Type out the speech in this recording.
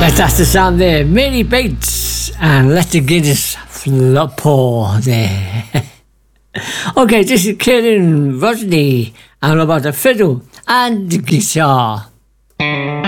Fantastic sound there. Mary Bates and Letta Guinness Floppo there. Okay, this is Kieran Rodney and about the fiddle and the guitar.